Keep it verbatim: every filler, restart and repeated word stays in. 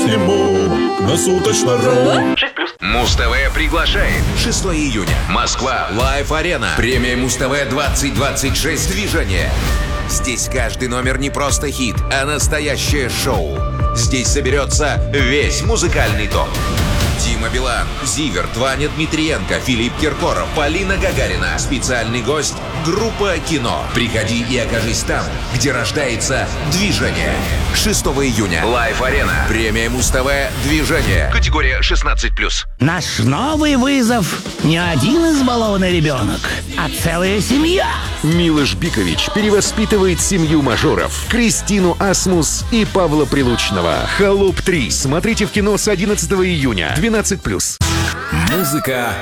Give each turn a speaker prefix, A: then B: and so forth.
A: по-прежнему на Суточно.ру.
B: Муз-ТВ приглашает. шестого июня. Москва. Лайв-арена. Премия Муз-ТВ двадцать двадцать шесть. Движение. Здесь каждый номер не просто хит, а настоящее шоу. Здесь соберется весь музыкальный топ. Дима Билан, Зиверт, Ваня Дмитриенко, Филипп Киркоров, Полина Гагарина. Специальный гость — группа «Кино». Приходи и окажись там, где рождается движение. шестого июня. Лайв-арена. Премия Муз-ТВ. Движение. Категория шестнадцать плюс.
C: Наш новый вызов — не один избалованный ребенок, а целая семья.
D: Милош Бикович перевоспитывает семью мажоров: Кристину Асмус и Павла Прилучного. «Холоп три». Смотрите в кино с одиннадцатого июня. двенадцать плюс.
B: Музыка